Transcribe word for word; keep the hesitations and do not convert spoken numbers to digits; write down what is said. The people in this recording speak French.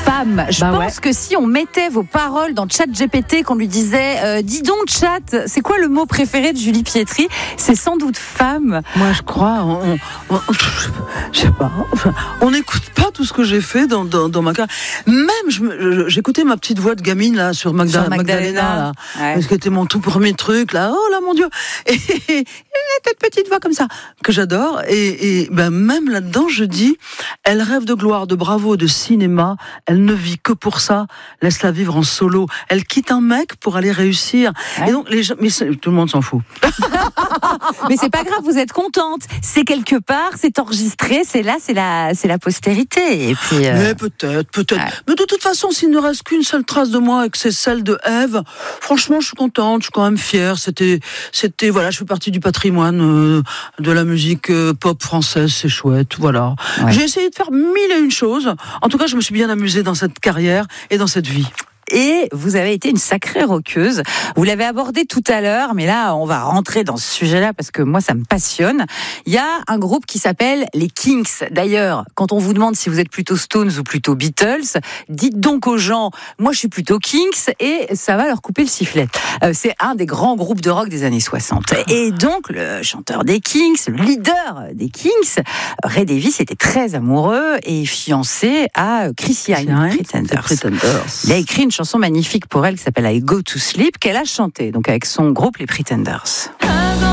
femme. Je Bah pense ouais. que si on mettait vos paroles dans ChatGPT, qu'on lui disait euh, dis donc Chat, c'est quoi le mot préféré de Julie Pietri, c'est sans doute femme. Moi, je crois, on, on, on- je sais pas, enfin, on n'écoute pas tout ce que j'ai fait dans, dans, dans ma carrière. Même, je me- j'écoutais ma petite voix de gamine là sur, Magda, Sur Magdalena, Magdalena, là, ouais. parce que c'était mon tout premier truc là. Oh là, mon Dieu, et, et, et cette petite voix comme ça que j'adore. Et, et ben même là-dedans, je dis, elle rêve de gloire, de bravo, de cinéma. Elle ne vit que pour ça. Laisse-la vivre en solo. Elle quitte un mec pour aller réussir. Ouais. Et donc les gens, mais c'est- tout le monde s'en fout. Mais c'est pas grave, vous êtes contente. C'est quelque part, c'est enregistré, c'est là, c'est la, c'est la postérité. Et puis. euh, Mais peut-être, peut-être. Ouais. Mais de toute façon, s'il ne reste qu'une seule trace de moi et que c'est celle de Ève, franchement, je suis contente, je suis quand même fière. C'était, c'était, voilà, je fais partie du patrimoine euh, de la musique euh, pop française, c'est chouette, voilà. Ouais. J'ai essayé de faire mille et une choses. En tout cas, je me suis bien amusée dans cette carrière et dans cette vie. Et vous avez été une sacrée rockeuse. Vous l'avez abordé tout à l'heure, mais là, on va rentrer dans ce sujet-là parce que moi, ça me passionne. Il y a un groupe qui s'appelle les Kinks. D'ailleurs, quand on vous demande si vous êtes plutôt Stones ou plutôt Beatles, dites donc aux gens, moi, je suis plutôt Kinks, et ça va leur couper le sifflet. Euh, c'est un des grands groupes de rock des années soixante. Et donc, le chanteur des Kinks, le leader des Kinks, Ray Davies, était très amoureux et fiancé à Chrissy Hynde, C'est Pretenders. Pretenders. Il a écrit une chanson magnifique pour elle qui s'appelle I Go to Sleep, qu'elle a chantée donc avec son groupe les Pretenders.